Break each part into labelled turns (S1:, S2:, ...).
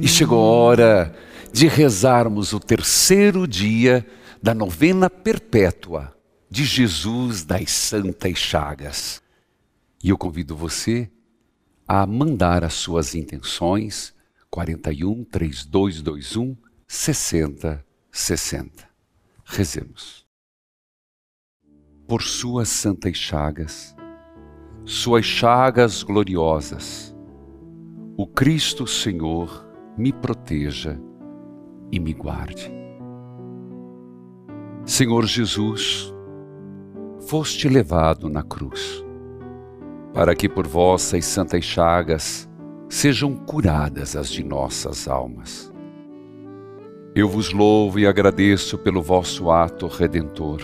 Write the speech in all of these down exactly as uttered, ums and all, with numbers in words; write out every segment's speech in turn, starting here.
S1: E chegou a hora de rezarmos o terceiro dia da novena perpétua de Jesus das Santas Chagas. E eu convido você a mandar as suas intenções quarenta e um, trinta e dois, vinte e um, sessenta, sessenta. Rezemos. Por suas santas chagas, suas chagas gloriosas, o Cristo Senhor me proteja e me guarde. Senhor Jesus, foste levado na cruz, para que por vossas santas chagas sejam curadas as de nossas almas. Eu vos louvo e agradeço pelo vosso ato redentor.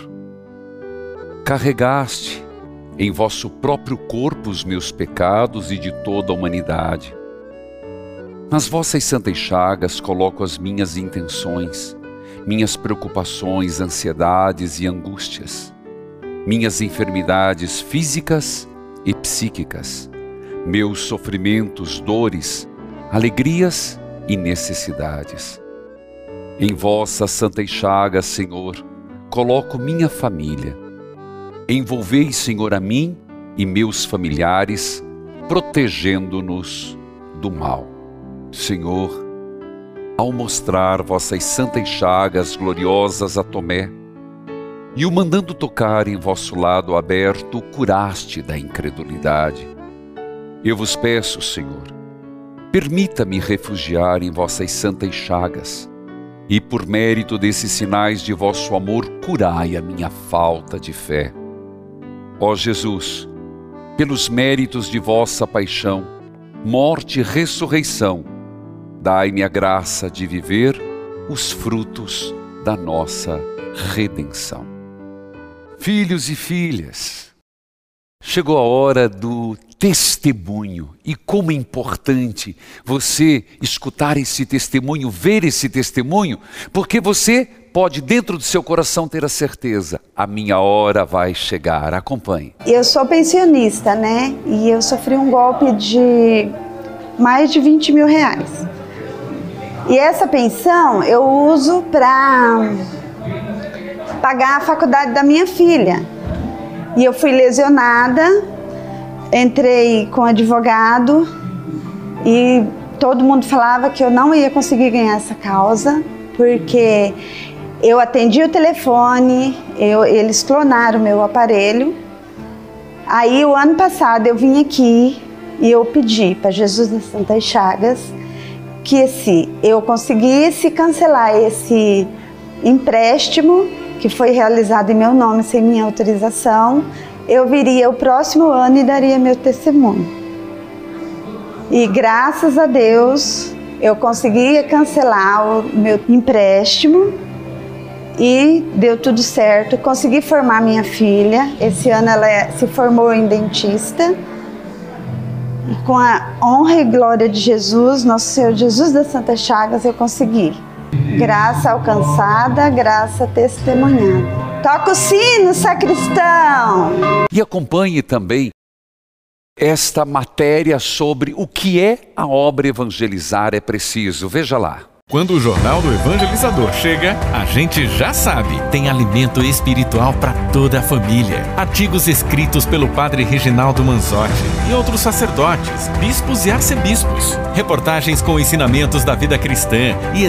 S1: Carregaste em vosso próprio corpo os meus pecados e de toda a humanidade. Nas vossas santas chagas coloco as minhas intenções, minhas preocupações, ansiedades e angústias, minhas enfermidades físicas e psíquicas, meus sofrimentos, dores, alegrias e necessidades. Em vossas santas chagas, Senhor, coloco minha família. Envolvei, Senhor, a mim e meus familiares, protegendo-nos do mal. Senhor, ao mostrar vossas santas chagas gloriosas a Tomé, e o mandando tocar em vosso lado aberto, o curaste da incredulidade. Eu vos peço, Senhor, permita-me refugiar em vossas santas chagas, e por mérito desses sinais de vosso amor, curai a minha falta de fé. Ó Jesus, pelos méritos de vossa paixão, morte e ressurreição, dai-me a graça de viver os frutos da nossa redenção. Filhos e filhas, chegou a hora do testemunho. E como é importante você escutar esse testemunho, ver esse testemunho, porque você pode dentro do seu coração ter a certeza, a minha hora vai chegar. Acompanhe.
S2: Eu sou pensionista, né? E eu sofri um golpe de mais de vinte mil reais. E essa pensão eu uso para pagar a faculdade da minha filha. E eu fui lesionada, entrei com advogado e todo mundo falava que eu não ia conseguir ganhar essa causa, porque eu atendi o telefone, eu, eles clonaram o meu aparelho. Aí o ano passado eu vim aqui e eu pedi para Jesus das Santas Chagas que se eu conseguisse cancelar esse empréstimo que foi realizado em meu nome sem minha autorização, eu viria o próximo ano e daria meu testemunho. E graças a Deus eu consegui cancelar o meu empréstimo e deu tudo certo. Consegui formar minha filha. Esse ano ela se formou em dentista. E com a honra e glória de Jesus, nosso Senhor Jesus das Santas Chagas, eu consegui. Graça alcançada, graça testemunhada. Toca o sino, sacristão!
S1: E acompanhe também esta matéria sobre o que é a obra Evangelizar é Preciso. Veja lá.
S3: Quando o Jornal do Evangelizador chega, a gente já sabe. Tem alimento espiritual para toda a família. Artigos escritos pelo padre Reginaldo Manzotti e outros sacerdotes, bispos e arcebispos. Reportagens com ensinamentos da vida cristã e